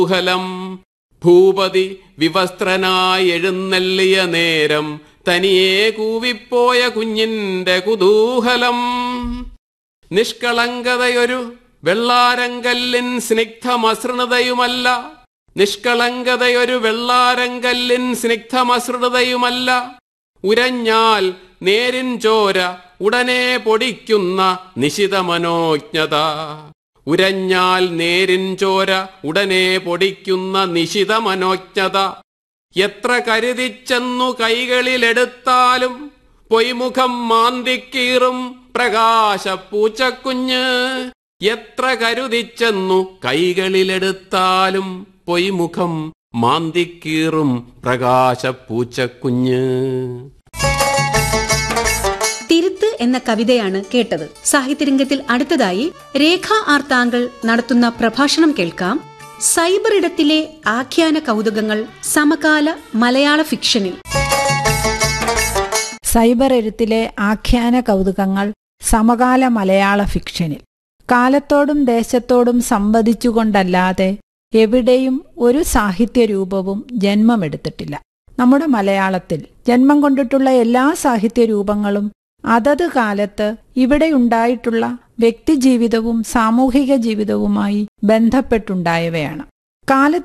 കുതൂഹലം. ഭൂപതി വിവസ്ത്രനായി എഴുന്നള്ളിയ നേരം തനിയെ കൂവിപ്പോയ കുഞ്ഞിന്റെ കുതൂഹലം. നിഷ്കളങ്കതയൊരു വെള്ളാരങ്കല്ലിൻ സ്നിഗ്ധമസൃണതയുമല്ല, നിഷ്കളങ്കതയൊരു വെള്ളാരങ്കല്ലിൻ സ്നിഗ്ധമസൃണതയുമല്ല. ഉരഞ്ഞാൽ നേരിൻ ചോര ഉടനെ പൊടിക്കുന്ന നിശിത മനോജ്ഞത. ഉരഞ്ഞാൽ നേരിൻ ചോര ഉടനെ പൊടിക്കുന്ന നിശിത മനോജ്ഞത. എത്ര കരുതിച്ചെന്നു കൈകളിലെടുത്താലും പൊയ്മുഖം മാന്തിക്കീറും പ്രകാശ പൂച്ചക്കുഞ്ഞ്. എത്ര കരുതിച്ചെന്നു കൈകളിലെടുത്താലും പൊയ്മുഖം മാന്തിക്കീറും പ്രകാശ പൂച്ചക്കുഞ്ഞ്. തിരുത്ത് എന്ന കവിതയാണ് കേട്ടത്. സാഹിത്യരംഗത്തിൽ അടുത്തതായി രേഖ ആർ താങ്കൾ നടത്തുന്ന പ്രഭാഷണം കേൾക്കാം. സൈബർ ഇടത്തിലെ ആഖ്യാന കൗതുകങ്ങൾ സമകാല മലയാള ഫിക്ഷനിൽ. സൈബർ എഴുത്തിലെ ആഖ്യാന കൗതുകങ്ങൾ സമകാല മലയാള ഫിക്ഷനിൽ. കാലത്തോടും ദേശത്തോടും സംവദിച്ചുകൊണ്ടല്ലാതെ എവിടെയും ഒരു സാഹിത്യരൂപവും ജന്മമെടുത്തിട്ടില്ല. നമ്മുടെ മലയാളത്തിൽ ജന്മം കൊണ്ടിട്ടുള്ള എല്ലാ സാഹിത്യരൂപങ്ങളും അതത് കാലത്ത് ഇവിടെയുണ്ടായിട്ടുള്ള വ്യക്തിജീവിതവും സാമൂഹിക ജീവിതവുമായി ബന്ധപ്പെട്ടുണ്ടായവയാണ്. കാലത്ത്